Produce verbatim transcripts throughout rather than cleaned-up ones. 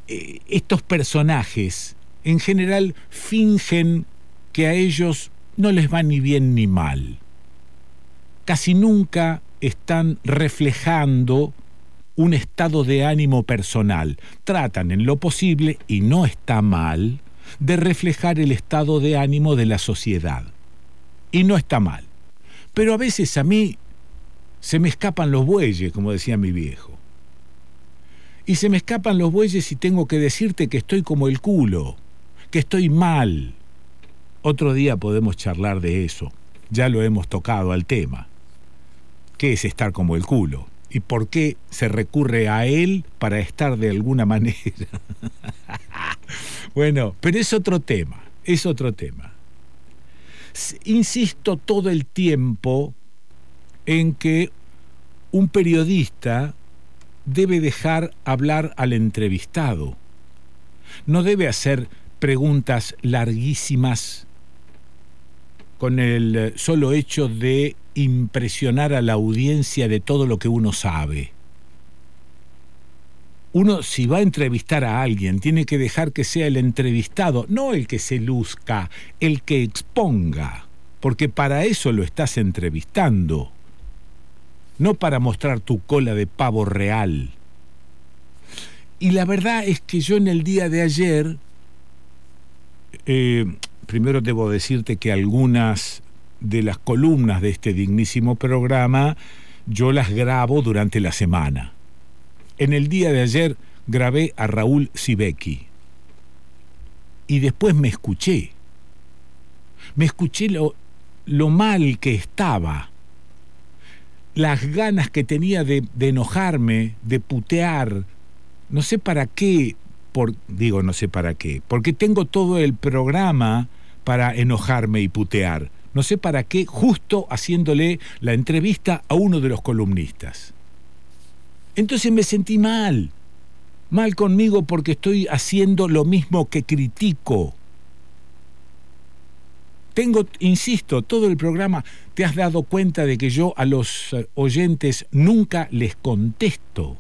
eh, estos personajes en general fingen que a ellos no les va ni bien ni mal. Casi nunca están reflejando un estado de ánimo personal. Tratan en lo posible, y no está mal, de reflejar el estado de ánimo de la sociedad. Y no está mal. Pero a veces a mí se me escapan los bueyes, como decía mi viejo. Y se me escapan los bueyes y tengo que decirte que estoy como el culo, que estoy mal. Otro día podemos charlar de eso. Ya lo hemos tocado al tema. ¿Qué es estar como el culo? ¿Y por qué se recurre a él para estar de alguna manera? Bueno, pero es otro tema, es otro tema. Insisto todo el tiempo en que un periodista debe dejar hablar al entrevistado. No debe hacer preguntas larguísimas con el solo hecho de impresionar a la audiencia de todo lo que uno sabe. Uno, si va a entrevistar a alguien, tiene que dejar que sea el entrevistado, no el que se luzca, el que exponga, porque para eso lo estás entrevistando, no para mostrar tu cola de pavo real. Y la verdad es que yo en el día de ayer, eh, primero debo decirte que algunas de las columnas de este dignísimo programa yo las grabo durante la semana. En el día de ayer grabé a Raúl Sibeki y después me escuché. Me escuché lo, lo mal que estaba, las ganas que tenía de, de enojarme, de putear, no sé para qué, por, digo no sé para qué, porque tengo todo el programa para enojarme y putear. No sé para qué, justo haciéndole la entrevista a uno de los columnistas. Entonces me sentí mal, mal conmigo porque estoy haciendo lo mismo que critico. Tengo, insisto, todo el programa, te has dado cuenta de que yo a los oyentes nunca les contesto.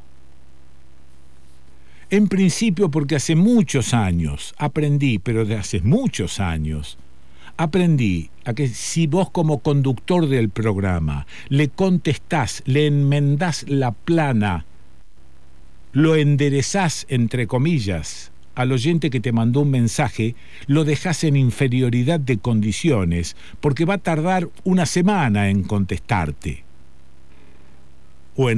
En principio porque hace muchos años aprendí, pero de hace muchos años, aprendí a que si vos como conductor del programa le contestás, le enmendás la plana, lo enderezás, entre comillas, al oyente que te mandó un mensaje, lo dejás en inferioridad de condiciones, porque va a tardar una semana en contestarte.